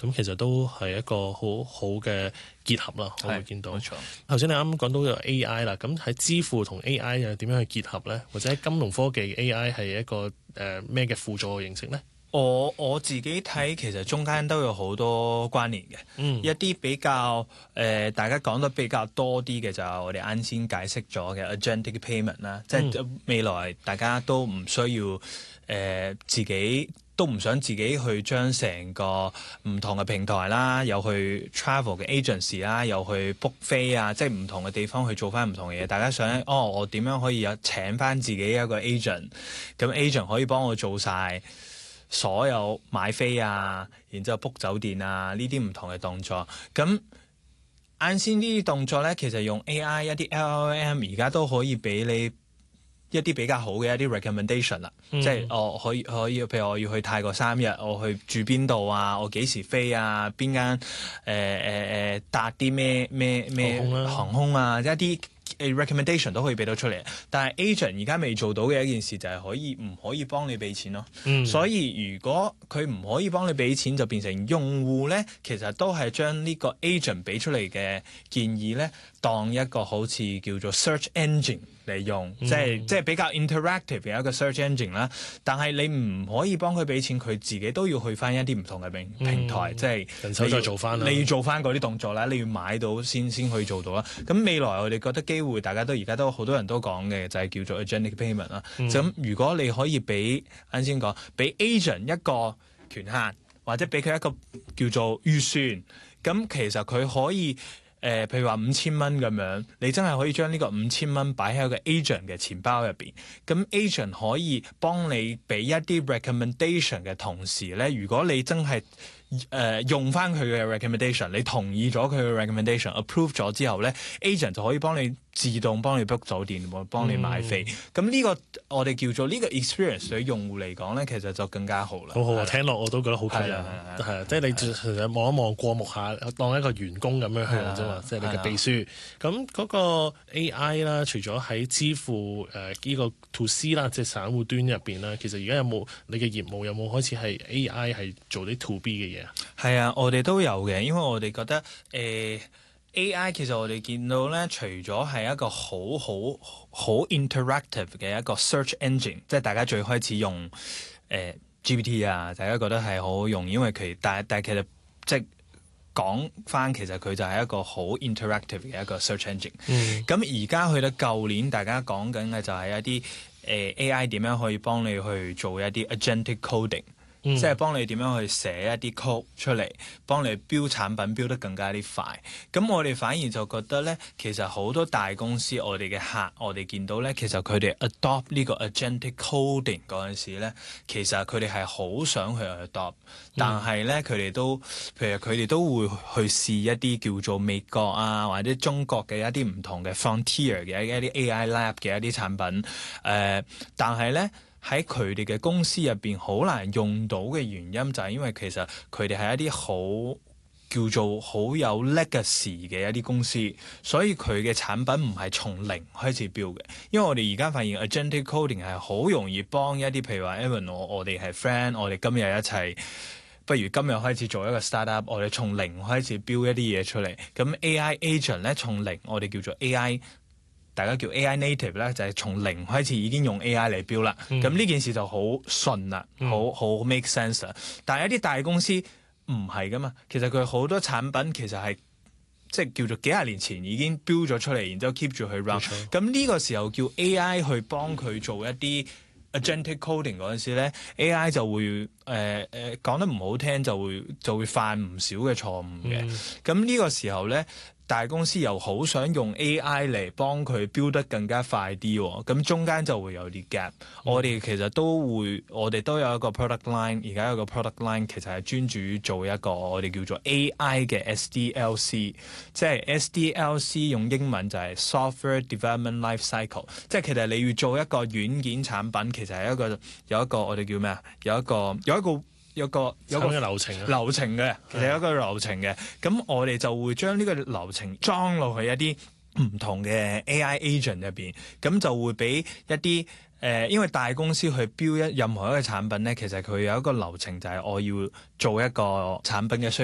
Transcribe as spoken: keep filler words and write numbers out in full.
咁其實都係一個好好嘅結合啦。我會見到。 冇錯。 頭先你啱啱講到有 A I 啦，咁喺支付同 A I 又點樣去結合咧？或者喺金融科技 A I 係一個誒咩嘅輔助嘅形式咧？ 我我自己睇其實中間都有好多關聯嘅，嗯、一啲比較誒、呃、大家講得比較多啲嘅就係我哋啱先解釋咗嘅 agentic payment 啦，嗯、即係未來大家都唔需要誒、呃、自己都唔想自己去將成個唔同嘅平台啦，又去 travel 嘅 agency 啦，又去 book 飛啊，即係唔同嘅地方去做翻唔同嘅嘢。大家想哦，我點樣可以有請翻自己一個 agent， 咁 agent 可以幫我做晒所有買飛啊，然之後 book 酒店啊，呢啲唔同嘅動作。咁啱先呢啲動作咧，其實用 A I 一啲 L L M 而家都可以俾你一啲比較好嘅一啲 recommendation 啦。嗯、即係我可以可以，譬如我要去泰國三日，我去住邊度啊？我幾時飛啊？邊間誒誒誒搭啲咩咩咩航空啊？一啲 recommendation 都可以俾到出嚟，但係 agent 而家未做到嘅一件事就係可以唔可以幫你俾錢咯？嗯、所以如果佢唔可以幫你俾錢，就變成用戶咧，其實都係將呢個 agent 俾出嚟嘅建議咧，當一個好似叫做 search engine 嚟用，嗯、即係即係比較 interactive 嘅一個 search engine 啦。但係你唔可以幫佢俾錢，佢自己都要去翻一啲唔同嘅平平台，嗯、即係人手再做翻啦。 你要做翻嗰啲動作啦，你要買到先先可以做到啦。咁未來我哋覺得機會，大家都而家都好多人都講嘅就係、是、叫做 agentic payment 啦。咁、嗯、如果你可以俾啱先講，俾 agent 一個權限，或者俾佢一個叫做預算，咁其實佢可以。誒、呃，譬如話五千蚊咁樣，你真係可以將呢個五千蚊擺喺個 agent 嘅錢包入邊。咁 agent 可以幫你俾一啲 recommendation 嘅同時咧，如果你真係誒、呃、用翻佢嘅 recommendation， 你同意咗佢嘅 recommendation，approve 咗之後咧 ，agent 就可以幫你自動幫你 book 酒店，幫你買飛。咁呢、嗯、個我哋叫做呢個 experience 對用戶嚟講咧，其實就更加好啦。 好好啊，聽落我都覺得好吸引。係啊，即係你其實望一望過目下，當一個員工咁樣去用啫嘛，即係你嘅秘書。咁嗰個 A I 啦，除咗喺支付誒呢、呃這個 to C 啦，即係散戶端入邊啦，其實而家有冇你嘅業務有冇開始係 A I 係做啲 to B 嘅嘢？ 係啊，我哋都有嘅，因為我哋覺得誒、呃、A I 其實我哋見到咧，除咗係一個好好好 interactive 嘅一個 search engine， 即係大家最開始用誒、呃、G P T 啊，大家覺得係好好用，因為佢但係但係其實即係講翻，其實佢就係一個好 interactive 嘅一個 search engine。咁而家去到舊年，大家講緊嘅就係一啲誒、呃、A I 點樣可以幫你去做一啲 agentic coding。嗯、即係幫你點樣去寫一啲 code 出嚟，幫你標產品標得更加啲快。咁我哋反而就覺得咧，其實好多大公司，我哋嘅客，我哋見到咧，其實佢哋 adopt 呢個 agentic coding 嗰陣時咧，其實佢哋係好想去 adopt，但係咧佢哋都，譬如佢哋都會去試一啲叫做美國啊或者中國嘅一啲唔同嘅 frontier 嘅一啲 A I lab 嘅一啲產品，誒、呃，但係咧。喺佢哋嘅公司入邊好難用到嘅原因就係因為其實佢哋係一啲好叫做好有 legacy 嘅一啲公司，所以佢嘅產品唔係從零開始 build 嘅。因為我哋而家發現 agentic coding 係好容易幫一啲譬如話 Evan 我我哋係 friend， 我哋今日一齊，不如今日開始做一個 startup， 我哋從零開始 build 一啲嘢出嚟。咁 A I agent 咧從零，我哋叫做 A I。大家叫 A I native 咧，就係從零開始已經用 A I 嚟標啦。咁呢、嗯、件事就好順啦，好好、嗯、make sense 啦。但係一啲大公司唔係噶嘛，其實佢好多產品其實係即係叫做幾廿年前已經標咗出嚟，然之後 keep 住去 run。咁呢錯個時候叫 A I 去幫佢做一啲 agentic coding 嗰陣時咧 ，A I 就會誒誒講得唔好聽，就會就會犯唔少嘅錯誤嘅。咁呢、嗯、個時候咧。大公司又好想用 A I 嚟幫佢 build 得更加快啲，咁中間就會有啲 gap。嗯、我哋其實都會，我哋都有一個 product line，而家有個 product line 其實係專注做一個我哋叫做 A I 嘅 S D L C， 即係 S D L C 用英文就係 software development life cycle， 即係其實你要做一個軟件產品，其實係一個有一個我哋叫咩啊？有一個有一個。有個有個流程啊， 流程嘅，其實有一個流程嘅。咁我哋就會將呢個流程裝落去一啲唔同嘅 A I agent 入邊，咁就會俾一啲誒、呃，因為大公司去標一任何一個產品咧，其實佢有一個流程就係我要做一個產品嘅需